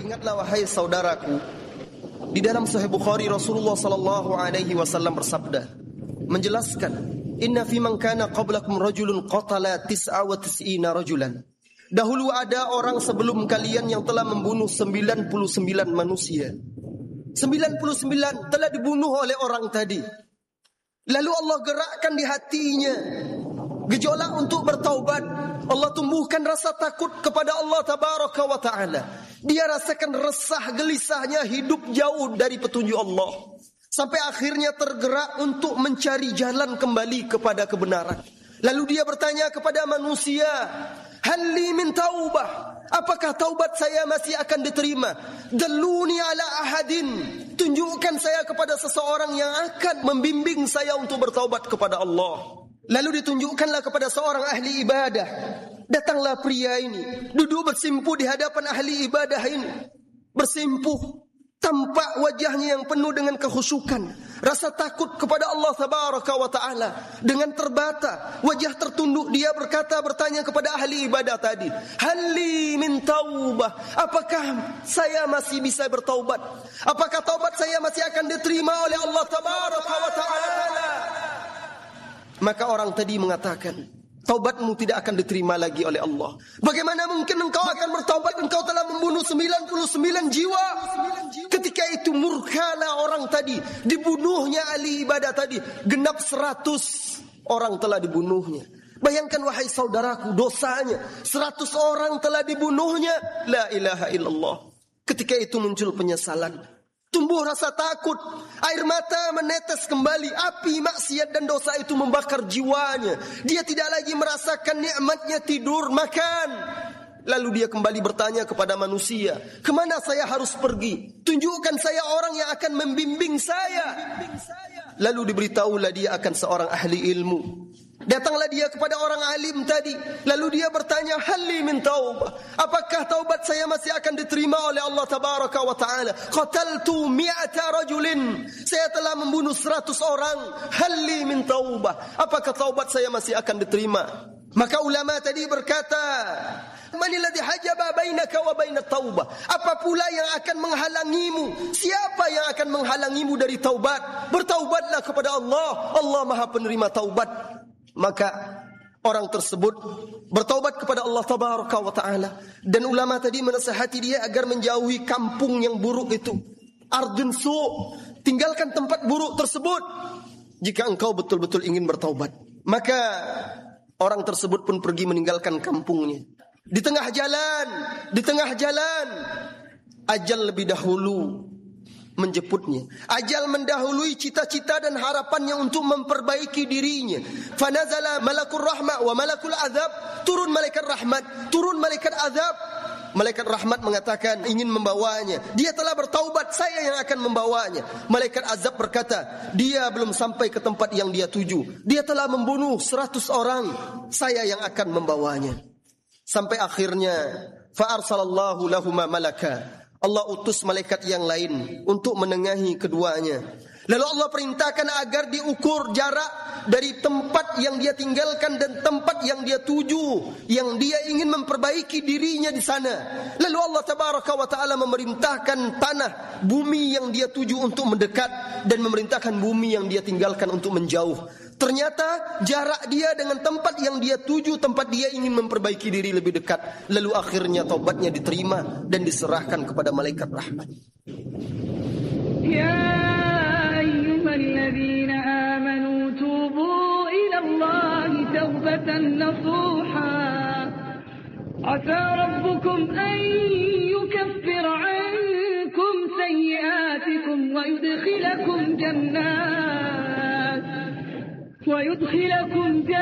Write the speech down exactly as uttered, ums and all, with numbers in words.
Ingatlah wahai saudaraku, di dalam Sahih Bukhari Rasulullah sallallahu alaihi wasallam bersabda, menjelaskan, inna fi man kana qablakum rajulun qatala tis'a wa tis'ina rajulan. Dahulu ada orang sebelum kalian yang telah membunuh sembilan puluh sembilan manusia. sembilan puluh sembilan telah dibunuh oleh orang tadi. Lalu Allah gerakkan di hatinya gejolak untuk bertaubat. Allah tumbuhkan rasa takut kepada Allah tabaraka wa ta'ala. Dia rasakan resah gelisahnya hidup jauh dari petunjuk Allah. Sampai akhirnya tergerak untuk mencari jalan kembali kepada kebenaran. Lalu dia bertanya kepada manusia, halli min taubah, apakah taubat saya masih akan diterima? Dalluni ala ahadin, tunjukkan saya kepada seseorang yang akan membimbing saya untuk bertaubat kepada Allah. Lalu ditunjukkanlah kepada seorang ahli ibadah. Datanglah pria ini, duduk bersimpuh di hadapan ahli ibadah ini. Bersimpuh, tampak wajahnya yang penuh dengan kekhusyukan, rasa takut kepada Allah tabaraka wa ta'ala. Dengan terbata, wajah tertunduk, dia berkata, bertanya kepada ahli ibadah tadi, halli min taubah, apakah saya masih bisa bertaubat? Apakah taubat saya masih akan diterima oleh Allah tabaraka wa ta'ala? Maka orang tadi mengatakan, taubatmu tidak akan diterima lagi oleh Allah. Bagaimana mungkin engkau akan bertaubat? Engkau telah membunuh sembilan puluh sembilan jiwa. Ketika itu murkalah orang tadi, dibunuhnya ahli ibadah tadi. Genap seratus orang telah dibunuhnya. Bayangkan wahai saudaraku, dosanya seratus orang telah dibunuhnya. La ilaha illallah. Ketika itu muncul penyesalan, tumbuh rasa takut, air mata menetes kembali. Api maksiat dan dosa itu membakar jiwanya. Dia tidak lagi merasakan nikmatnya tidur, makan. Lalu dia kembali bertanya kepada manusia, kemana saya harus pergi? Tunjukkan saya orang yang akan membimbing saya. Lalu diberitahulah dia akan seorang ahli ilmu. Datanglah dia kepada orang alim tadi. Lalu dia bertanya, halli min taubah, apakah taubat saya masih akan diterima oleh Allah tabaraka wa ta'ala? Qataltu mi'ata rajulin, saya telah membunuh seratus orang. Halli min taubah, apakah taubat saya masih akan diterima? Maka ulama tadi berkata, manilladzi hajaba bainaka wa bainat taubah, apa pula yang akan menghalangimu? Siapa yang akan menghalangimu dari taubat? Bertaubatlah kepada Allah, Allah Maha penerima taubat. Maka orang tersebut bertaubat kepada Allah tabaraka wa ta'ala. Dan ulama tadi menasihati dia agar menjauhi kampung yang buruk itu. Ardun su', tinggalkan tempat buruk tersebut jika engkau betul-betul ingin bertaubat. Maka orang tersebut pun pergi meninggalkan kampungnya. Di tengah jalan, di tengah jalan ajal lebih dahulu menjemputnya. Ajal mendahului cita-cita dan harapannya untuk memperbaiki dirinya. Fanazala malakul rahmat wa malakul azab, turun malaikat rahmat, turun malaikat azab. Malaikat rahmat mengatakan ingin membawanya. Dia telah bertaubat, saya yang akan membawanya. Malaikat azab berkata, dia belum sampai ke tempat yang dia tuju. Dia telah membunuh seratus orang, saya yang akan membawanya. Sampai akhirnya fa arsalallahu lahuma malaka, Allah utus malaikat yang lain untuk menengahi keduanya. Lalu Allah perintahkan agar diukur jarak dari tempat yang dia tinggalkan dan tempat yang dia tuju, yang dia ingin memperbaiki dirinya di sana. Lalu Allah tabaraka wa ta'ala memerintahkan tanah, bumi yang dia tuju untuk mendekat, dan memerintahkan bumi yang dia tinggalkan untuk menjauh. Ternyata jarak dia dengan tempat yang dia tuju, tempat dia ingin memperbaiki diri lebih dekat. Lalu akhirnya taubatnya diterima dan diserahkan kepada malaikat rahmat. Ya ayyuhalladzina amanu tubu ila Allahi taubatan nasuha. Asa rabbukum an yukaffira ankum sayyiatikum wa yudkhilakum jannat ويدخلكم